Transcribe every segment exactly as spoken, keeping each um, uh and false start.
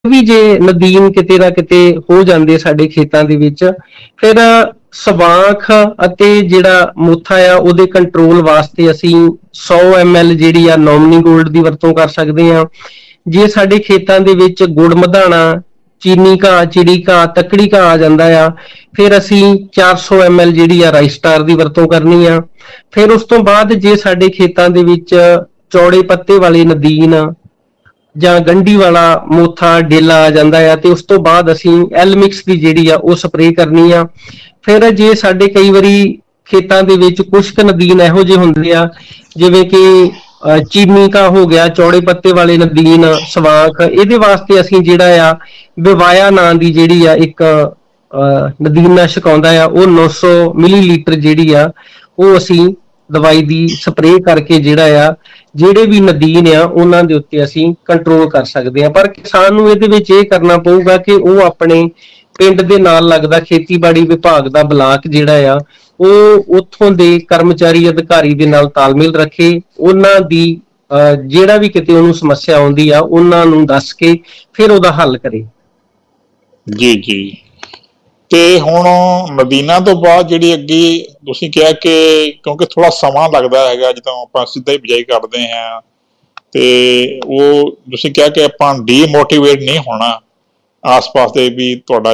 ਵੀ ਜੇ ਨਦੀਨ ਕਿਤੇ ਨਾ ਕਿਤੇ ਹੋ ਜਾਂਦੇ ਸਾਡੇ ਖੇਤਾਂ ਦੇ ਵਿੱਚ, ਫਿਰ ਸਵਾਂਖ ਅਤੇ ਜਿਹੜਾ ਮੋਥਾ ਆ ਉਹਦੇ ਕੰਟਰੋਲ ਵਾਸਤੇ ਅਸੀਂ ਸੌ ਐਮ ਐਲ ਜਿਹੜੀ ਆ ਨੋਮਨੀ ਗੋਲਡ ਦੀ ਵਰਤੋਂ ਕਰ ਸਕਦੇ ਹਾਂ। ਜੇ ਸਾਡੇ ਖੇਤਾਂ ਦੇ ਵਿੱਚ ਗੁੜ ਮਧਾਣਾ, ਚੀਨੀ ਘਾਹ, ਚਿੜੀ ਘਾਹ, ਤੱਕੜੀ ਘਾਹ ਆ ਜਾਂਦਾ ਆ, ਫਿਰ ਅਸੀਂ ਚਾਰ ਸੌ ਐਮ ਐਲ ਜਿਹੜੀ ਆ ਰਾਈਸਟਾਰ ਦੀ ਵਰਤੋਂ ਕਰਨੀ ਆ। ਫਿਰ ਉਸ ਤੋਂ ਬਾਅਦ ਜੇ ਸਾਡੇ ਖੇਤਾਂ ਦੇ ਵਿੱਚ ਚੌੜੇ ਪੱਤੇ ਵਾਲੇ ਨਦੀਨ ਜਾਂ ਗੰਢੀ ਵਾਲਾ ਮੋਥਾ, ਡੇਲਾ ਆ ਜਾਂਦਾ ਆ, ਤੇ ਉਸ ਤੋਂ ਬਾਅਦ ਅਸੀਂ ਐਲਮਿਕਸ ਦੀ ਜਿਹੜੀ ਆ ਉਹ ਸਪਰੇਅ ਕਰਨੀ ਆ। ਫਿਰ ਜੇ ਸਾਡੇ ਕਈ ਵਾਰੀ ਖੇਤਾਂ ਦੇ ਵਿੱਚ ਕੁਛ ਕੁ ਨਦੀਨ ਇਹੋ ਜਿਹੇ ਹੁੰਦੇ ਆ, ਜਿਵੇਂ ਕਿ ਚੀਨੀ ਘਾਹ ਹੋ ਗਿਆ, ਚੌੜੇ ਪੱਤੇ ਵਾਲੇ ਨਦੀਨ, ਸਵਾਂਖ, ਇਹਦੇ ਵਾਸਤੇ ਅਸੀਂ ਜਿਹੜਾ ਆ ਬਿਵਾਇਆ ਨਾਂ ਦੀ ਜਿਹੜੀ ਆ ਇੱਕ ਨਦੀਨਨਾਸ਼ਕ ਆਉਂਦਾ ਆ, ਉਹ ਨੌ ਸੌ ਮਿਲੀਲੀਟਰ ਜਿਹੜੀ ਆ ਉਹ ਅਸੀਂ ਦਵਾਈ ਦੀ ਸਪਰੇਅ ਕਰਕੇ ਜਿਹੜਾ ਆ ਜਿਹੜੇ ਵੀ ਨਦੀਨ ਆ ਉਹਨਾਂ ਦੇ ਉੱਤੇ ਅਸੀਂ ਕੰਟਰੋਲ ਕਰ ਸਕਦੇ ਹਾਂ। ਪਰ ਕਿਸਾਨ ਨੂੰ ਇਹਦੇ ਵਿੱਚ ਇਹ ਕਰਨਾ ਪਊਗਾ ਕਿ ਉਹ ਆਪਣੇ ਪਿੰਡ ਦੇ ਨਾਲ ਲੱਗਦਾ ਖੇਤੀਬਾੜੀ ਵਿਭਾਗ ਦਾ ਬਲਾਕ ਜਿਹੜਾ ਆ ਉਹ ਉੱਥੋਂ ਦੇ ਕਰਮਚਾਰੀ ਅਧਿਕਾਰੀ ਦੇ ਨਾਲ ਤਾਲਮੇਲ ਰੱਖੇ, ਉਹਨਾਂ ਦੀ ਜਿਹੜਾ ਵੀ ਕਿਤੇ ਉਹਨੂੰ ਸਮੱਸਿਆ ਆਉਂਦੀ ਆ ਉਹਨਾਂ ਨੂੰ ਦੱਸ ਕੇ ਫਿਰ ਉਹਦਾ ਹੱਲ ਕਰੇ। ਜੀ ਜੀ। ਤੇ ਹੁਣ ਨਦੀਨਾਂ ਤੋਂ ਬਾਅਦ ਜਿਹੜੀ ਅੱਗੇ ਤੁਸੀਂ ਕਿਹਾ ਕਿ ਕਿਉਂਕਿ ਥੋੜਾ ਸਮਾਂ ਲੱਗਦਾ ਹੈਗਾ ਜਦੋਂ ਆਪਾਂ ਸਿੱਧਾ ਹੀ ਬਿਜਾਈ ਕਰਦੇ ਹਾਂ, ਤੇ ਉਹ ਤੁਸੀਂ ਕਿਹਾ ਕਿ ਆਪਾਂ ਡੀਮੋਟੀਵੇਟ ਨਹੀਂ ਹੋਣਾ ਆਸ-ਪਾਸ ਦੇ ਵੀ ਤੁਹਾਡਾ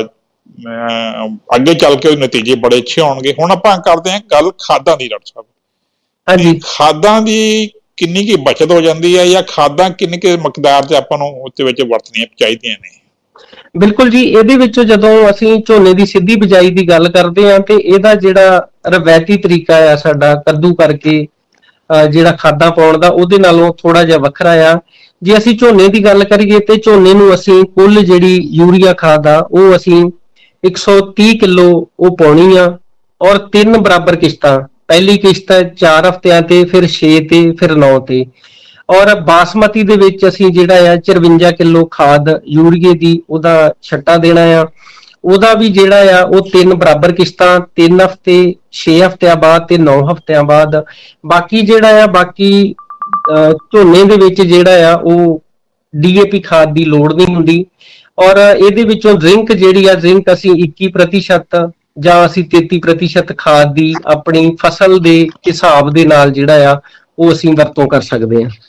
ਅੱਗੇ ਚੱਲ ਕੇ ਨਤੀਜੇ ਬੜੇ ਅੱਛੇ ਆਉਣਗੇ। ਹੁਣ ਆਪਾਂ ਕਰਦੇ ਹਾਂ ਗੱਲ ਖਾਦਾਂ ਦੀ, ਡਾਕਟਰ ਸਾਹਿਬ। ਹਾਂਜੀ, ਖਾਦਾਂ ਦੀ ਕਿੰਨੀ ਕੀ ਬਚਤ ਹੋ ਜਾਂਦੀ ਹੈ, ਜਾਂ ਖਾਦਾਂ ਕਿੰਨੀ ਕੁ ਮਕਦਾਰ 'ਚ ਆਪਾਂ ਨੂੰ ਉਹਦੇ ਵਿੱਚ ਵਰਤਣੀਆਂ ਚਾਹੀਦੀਆਂ ਨੇ? ਬਿਲਕੁਲ ਜੀ। ਇਹਦੇ ਵਿੱਚੋਂ ਜਦੋਂ ਅਸੀਂ ਝੋਨੇ ਦੀ ਸਿੱਧੀ ਬਿਜਾਈ ਦੀ ਗੱਲ ਕਰਦੇ ਹਾਂ ਤੇ ਇਹਦਾ ਜਿਹੜਾ ਰਵਾਇਤੀ ਤਰੀਕਾ ਆ ਸਾਡਾ ਕੱਦੂ ਕਰਕੇ ਜਿਹੜਾ ਖਾਦਾਂ ਪਾਉਣ ਦਾ, ਉਹਦੇ ਨਾਲੋਂ ਥੋੜਾ ਜਿਹਾ ਵੱਖਰਾ ਆ। ਜੇ ਅਸੀਂ ਝੋਨੇ ਦੀ ਗੱਲ ਕਰੀਏ ਤੇ ਝੋਨੇ ਨੂੰ ਅਸੀਂ ਕੁੱਲ ਜਿਹੜੀ ਯੂਰੀਆ ਖਾਦ ਆ ਉਹ ਅਸੀਂ ਇੱਕ ਸੌ ਤੀਹ ਕਿਲੋ ਉਹ ਪਾਉਣੀ ਆ, ਔਰ ਤਿੰਨ ਬਰਾਬਰ ਕਿਸ਼ਤਾਂ, ਪਹਿਲੀ ਕਿਸ਼ਤ ਚਾਰ ਹਫ਼ਤਿਆਂ ਤੇ, ਫਿਰ ਛੇ ਤੇ, ਫਿਰ ਨੌ ਤੇ। ਔਰ ਬਾਸਮਤੀ ਦੇ ਵਿੱਚ ਅਸੀਂ ਜਿਹੜਾ ਆ ਚਰਵੰਜਾ ਕਿਲੋ ਖਾਦ ਯੂਰੀਏ ਦੀ ਉਹਦਾ ਛੱਟਾ ਦੇਣਾ ਆ। ਉਹਦਾ ਵੀ ਜਿਹੜਾ ਆ ਉਹ ਤਿੰਨ ਬਰਾਬਰ ਕਿਸ਼ਤਾਂ, ਤਿੰਨ ਹਫ਼ਤੇ, ਛੇ ਹਫ਼ਤਿਆਂ ਬਾਅਦ ਤੇ ਨੌ ਹਫ਼ਤਿਆਂ ਬਾਅਦ। ਬਾਕੀ ਜਿਹੜਾ ਆ ਬਾਕੀ ਝੋਨੇ ਦੇ ਵਿੱਚ ਜਿਹੜਾ ਆ ਉਹ ਡੀ ਏ ਪੀ ਖਾਦ ਦੀ ਲੋੜ ਨਹੀਂ ਹੁੰਦੀ। ਔਰ ਇਹਦੇ ਵਿੱਚੋਂ ਜ਼ਿੰਕ ਜਿਹੜੀ ਆ, ਜ਼ਿੰਕ ਅਸੀਂ ਇੱਕੀ ਪ੍ਰਤੀਸ਼ਤ ਜਾਂ ਅਸੀਂ ਤੇਤੀ ਪ੍ਰਤੀਸ਼ਤ ਖਾਦ ਦੀ ਆਪਣੀ ਫਸਲ ਦੇ ਹਿਸਾਬ ਦੇ ਨਾਲ ਜਿਹੜਾ ਆ ਉਹ ਅਸੀਂ ਵਰਤੋਂ ਕਰ ਸਕਦੇ ਹਾਂ।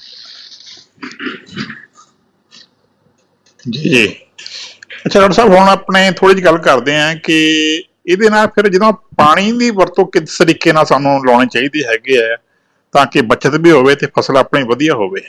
ਜੀ। ਅੱਛਾ ਡਾਕਟਰ ਸਾਹਿਬ, ਹੁਣ ਆਪਣੇ ਥੋੜੀ ਜਿਹੀ ਗੱਲ ਕਰਦੇ ਹਾਂ ਕਿ ਇਹਦੇ ਨਾਲ ਫਿਰ ਜਦੋਂ ਪਾਣੀ ਦੀ ਵਰਤੋਂ ਕਿਸ ਤਰੀਕੇ ਨਾਲ ਸਾਨੂੰ ਲਾਉਣੀ ਚਾਹੀਦੀ ਹੈਗੀ ਹੈ ਤਾਂ ਕਿ ਬੱਚਤ ਵੀ ਹੋਵੇ ਤੇ ਫਸਲ ਆਪਣੀ ਵਧੀਆ ਹੋਵੇ?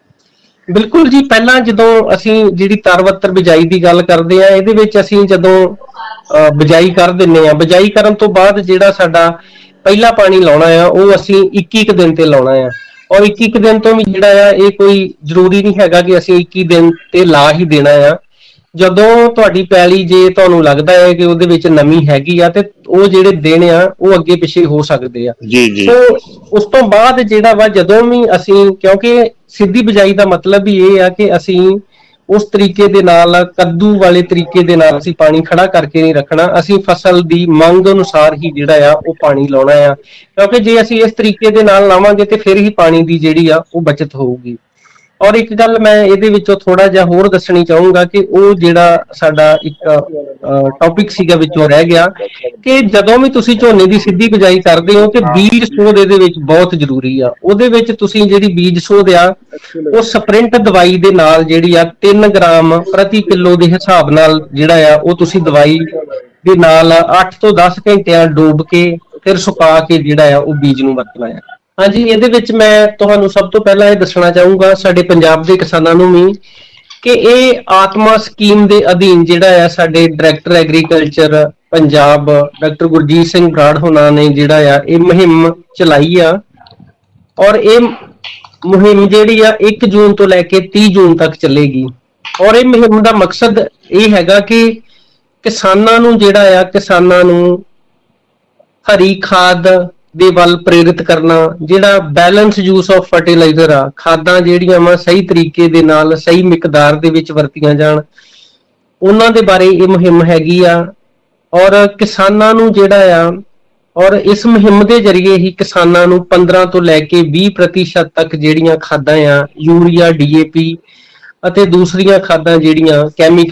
ਬਿਲਕੁਲ ਜੀ। ਪਹਿਲਾਂ ਜਦੋਂ ਅਸੀਂ ਜਿਹੜੀ ਤਰਵੱਤਰ ਬਿਜਾਈ ਦੀ ਗੱਲ ਕਰਦੇ ਆ, ਇਹਦੇ ਵਿੱਚ ਅਸੀਂ ਜਦੋਂ ਬਿਜਾਈ ਕਰ ਦਿੰਦੇ ਆ, ਬਿਜਾਈ ਕਰਨ ਤੋਂ ਬਾਅਦ ਜਿਹੜਾ ਸਾਡਾ ਪਹਿਲਾ ਪਾਣੀ ਲਾਉਣਾ ਆ ਉਹ ਅਸੀਂ ਇੱਕੀ ਇੱਕ ਦਿਨ ਤੇ ਲਾਉਣਾ ਆ। ਔਰ ਇੱਕੀ ਇੱਕ ਦਿਨ ਤੋਂ ਵੀ ਜਿਹੜਾ ਆ ਇਹ ਕੋਈ ਜ਼ਰੂਰੀ ਨਹੀਂ ਹੈਗਾ ਕਿ ਅਸੀਂ ਇੱਕੀ ਦਿਨ ਤੇ ਲਾ ਹੀ ਦੇਣਾ ਆ। ਜਦੋਂ ਤੁਹਾਡੀ ਪੈਲੀ ਜੇ ਤੁਹਾਨੂੰ ਲੱਗਦਾ ਹੈ ਕਿ ਉਹਦੇ ਵਿੱਚ ਨਮੀ ਹੈਗੀ ਆ ਤੇ ਉਹ ਜਿਹੜੇ ਦਿਨ ਆ ਉਹ ਅੱਗੇ ਪਿੱਛੇ ਹੋ ਸਕਦੇ ਆ। ਜੀ ਜੀ। ਤੇ ਉਸ ਤੋਂ ਬਾਅਦ ਜਿਹੜਾ ਵਾ ਜਦੋਂ ਵੀ ਅਸੀਂ, ਕਿਉਂਕਿ ਸਿੱਧੀ ਬਿਜਾਈ ਦਾ ਮਤਲਬ ਹੀ ਇਹ ਆ ਕਿ ਅਸੀਂ ਉਸ ਤਰੀਕੇ ਦੇ ਨਾਲ, ਕੱਦੂ ਵਾਲੇ ਤਰੀਕੇ ਦੇ ਨਾਲ ਅਸੀਂ ਪਾਣੀ ਖੜਾ ਕਰਕੇ ਨਹੀਂ ਰੱਖਣਾ, ਅਸੀਂ ਫਸਲ ਦੀ ਮੰਗ ਅਨੁਸਾਰ ਹੀ ਜਿਹੜਾ ਆ ਉਹ ਪਾਣੀ ਲਾਉਣਾ ਆ। ਕਿਉਂਕਿ ਜੇ ਅਸੀਂ ਇਸ ਤਰੀਕੇ ਦੇ ਨਾਲ ਲਾਵਾਂਗੇ ਤੇ ਫਿਰ ਹੀ ਪਾਣੀ ਦੀ ਜਿਹੜੀ ਆ ਉਹ ਬਚਤ ਹੋਊਗੀ। ਔਰ ਇੱਕ ਗੱਲ ਮੈਂ ਇਹਦੇ ਵਿੱਚੋਂ ਥੋੜਾ ਜਿਹਾ ਹੋਰ ਦੱਸਣੀ ਚਾਹੂੰਗਾ ਕਿ ਉਹ ਜਿਹੜਾ ਸਾਡਾ ਇੱਕ ਟੌਪਿਕ ਸੀਗਾ ਵਿੱਚੋਂ ਰਹਿ ਗਿਆ, ਕਿ ਜਦੋਂ ਵੀ ਤੁਸੀਂ ਝੋਨੇ ਦੀ ਸਿੱਧੀ ਬਿਜਾਈ ਕਰਦੇ ਹੋ ਤੇ ਬੀਜ ਸੋਧ ਇਹਦੇ ਵਿੱਚ ਬਹੁਤ ਜ਼ਰੂਰੀ ਆ। ਉਹਦੇ ਵਿੱਚ ਤੁਸੀਂ ਜਿਹੜੀ ਬੀਜ ਸੋਧ ਆ ਉਹ ਸਪ੍ਰਿੰਟ ਦਵਾਈ ਦੇ ਨਾਲ ਜਿਹੜੀ ਆ ਤਿੰਨ ਗ੍ਰਾਮ ਪ੍ਰਤੀ ਕਿਲੋ ਦੇ ਹਿਸਾਬ ਨਾਲ ਜਿਹੜਾ ਆ ਉਹ ਤੁਸੀਂ ਦਵਾਈ ਦੇ ਨਾਲ ਅੱਠ ਤੋਂ ਦਸ ਘੰਟਿਆਂ ਡੋਬ ਕੇ ਫਿਰ ਸੁਕਾ ਕੇ ਜਿਹੜਾ ਆ ਉਹ ਬੀਜ ਨੂੰ ਵਰਤਣਾ ਆ। ਹਾਂਜੀ, ਇਹਦੇ ਵਿੱਚ ਮੈਂ ਤੁਹਾਨੂੰ ਸਭ ਤੋਂ ਪਹਿਲਾਂ ਇਹ ਦੱਸਣਾ ਚਾਹੂੰਗਾ ਸਾਡੇ ਪੰਜਾਬ ਦੇ ਕਿਸਾਨਾਂ ਨੂੰ ਵੀ ਕਿ ਇਹ ਆਤਮਾ ਸਕੀਮ ਦੇ ਅਧੀਨ ਜਿਹੜਾ ਆ ਸਾਡੇ director agriculture Punjab doctor Gurjeet Singh Brar ਹੋਣਾ ਨੇ ਜਿਹੜਾ ਆ ਇਹ ਮੁਹਿੰਮ ਚਲਾਈ ਆ। ਔਰ ਇਹ ਮੁਹਿੰਮ ਜਿਹੜੀ ਆ ਇੱਕ ਜੂਨ ਤੋਂ ਲੈ ਕੇ ਤੀਹ ਜੂਨ ਤੱਕ ਚੱਲੇਗੀ। ਔਰ ਇਹ ਮੁਹਿੰਮ ਦਾ ਮਕਸਦ ਇਹ ਹੈਗਾ ਕਿ ਕਿਸਾਨਾਂ ਨੂੰ ਜਿਹੜਾ ਆ ਕਿਸਾਨਾਂ ਨੂੰ ਹਰੀ ਖਾਦ ਦੇ ਵੱਲ ਪ੍ਰੇਰਿਤ ਕਰਨਾ, ਜਿਹੜਾ ਬੈਲੈਂਸ ਯੂਸ ਆਫ ਫਰਟੀਲਾਈਜ਼ਰ ਆ, ਖਾਦਾਂ ਜਿਹੜੀਆਂ ਵਾ ਸਹੀ ਤਰੀਕੇ ਦੇ ਨਾਲ ਸਹੀ ਮਿਕਦਾਰ ਦੇ ਵਿੱਚ ਵਰਤੀਆਂ ਜਾਣ, ਉਹਨਾਂ ਦੇ ਬਾਰੇ ਇਹ ਮੁਹਿੰਮ ਹੈਗੀ ਆ। ਔਰ ਕਿਸਾਨਾਂ ਨੂੰ ਜਿਹੜਾ ਆ, ਔਰ ਇਸ ਮੁਹਿੰਮ ਦੇ ਜ਼ਰੀਏ ਹੀ ਕਿਸਾਨਾਂ ਨੂੰ ਪੰਦਰਾਂ ਤੋਂ ਲੈ ਕੇ ਵੀਹ ਪ੍ਰਤੀਸ਼ਤ ਤੱਕ ਜਿਹੜੀਆਂ ਖਾਦਾਂ ਆ, ਯੂਰੀਆ, ਡੀ ਏ ਪੀ ਅਤੇ ਦੂਸਰੀਆਂ ਖਾਦਾਂ ਜਿਹੜੀਆਂ ਕੈਮੀਕਲ